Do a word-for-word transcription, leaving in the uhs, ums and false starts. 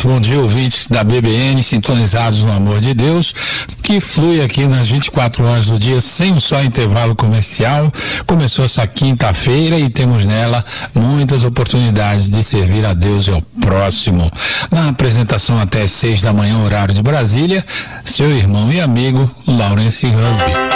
Muito bom dia, ouvintes da B B N, sintonizados no amor de Deus, que flui aqui nas vinte e quatro horas do dia, sem um só intervalo comercial. Começou essa quinta-feira e temos nela muitas oportunidades de servir a Deus e ao próximo. Na apresentação até seis da manhã, horário de Brasília, seu irmão e amigo, Laurence Husby.